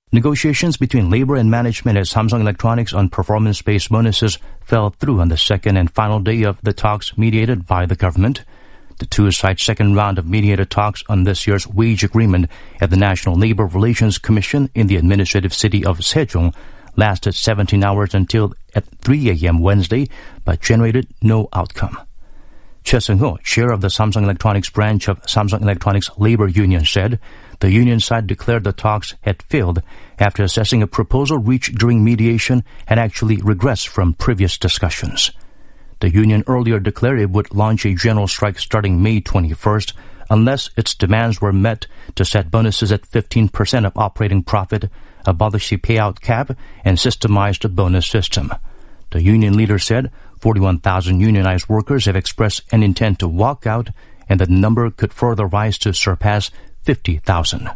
Negotiations between labor and management at Samsung Electronics on performance-based bonuses fell through on the second and final day of the talks mediated by the government. The two sides' second round of mediated talks on this year's wage agreement at the National Labor Relations Commission in the administrative city of Sejong lasted 17 hours until at 3 a.m. Wednesday, but generated no outcome. Choi Seung-ho, chair of the Samsung Electronics branch of Samsung Electronics Labor Union, said the union side declared the talks had failed after assessing a proposal reached during mediation had actually regressed from previous discussions. The union earlier declared it would launch a general strike starting May 21st unless its demands were met to set bonuses at 15% of operating profit, abolish the payout cap, and systemize the bonus system. The union leader said 41,000 unionized workers have expressed an intent to walk out and the number could further rise to surpass 50,000.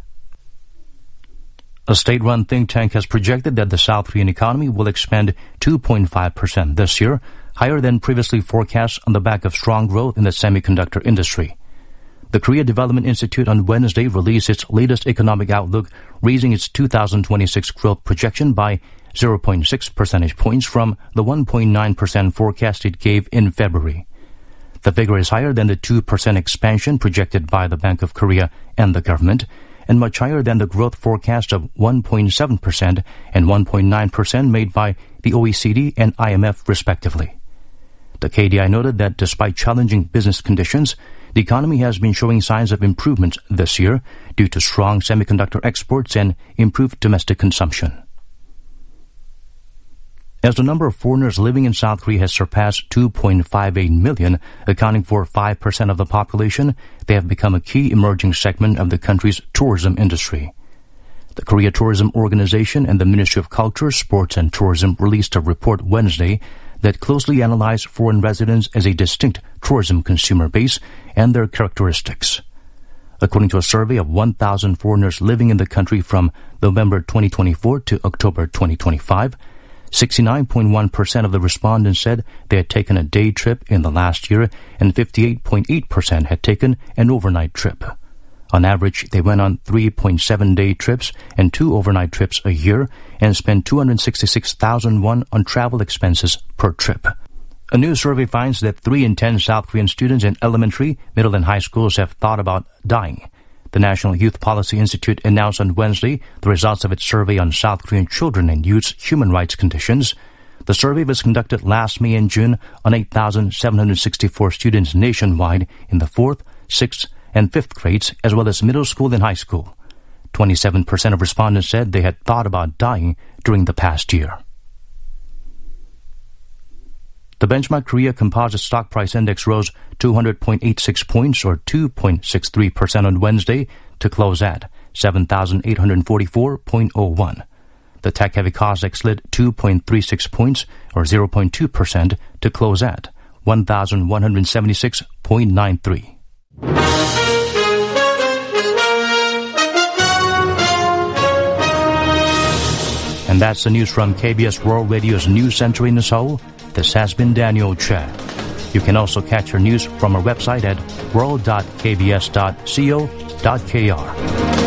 A state-run think tank has projected that the South Korean economy will expand 2.5% this year, higher than previously forecast on the back of strong growth in the semiconductor industry. The Korea Development Institute on Wednesday released its latest economic outlook, raising its 2026 growth projection by 0.6 percentage points from the 1.9% forecast it gave in February. The figure is higher than the 2% expansion projected by the Bank of Korea and the government, and much higher than the growth forecast of 1.7% and 1.9% made by the OECD and IMF, respectively. The KDI noted that despite challenging business conditions, the economy has been showing signs of improvement this year due to strong semiconductor exports and improved domestic consumption. As the number of foreigners living in South Korea has surpassed 2.58 million, accounting for 5% of the population, they have become a key emerging segment of the country's tourism industry. The Korea Tourism Organization and the Ministry of Culture, Sports and Tourism released a report Wednesday that closely analyzed foreign residents as a distinct tourism consumer base and their characteristics. According to a survey of 1,000 foreigners living in the country from November 2024 to October 2025, 69.1% of the respondents said they had taken a day trip in the last year, and 58.8% had taken an overnight trip. On average, they went on 3.7-day trips and 2 overnight trips a year and spent 266,000 won on travel expenses per trip. A new survey finds that 3 in 10 South Korean students in elementary, middle, and high schools have thought about dying. The National Youth Policy Institute announced on Wednesday the results of its survey on South Korean children and youth's human rights conditions. The survey was conducted last May and June on 8,764 students nationwide in the 4th, 6th, and 5th grades, as well as middle school and high school. 27% of respondents said they had thought about dying during the past year. The benchmark Korea Composite Stock Price Index rose 200.86 points or 2.63% on Wednesday to close at 7,844.01. The tech-heavy Kosdaq slid 2.36 points or 0.2% to close at 1,176.93. And that's the news from KBS World Radio's News Center in Seoul. This has been Daniel Che. You can also catch our news from our website at world.kbs.co.kr.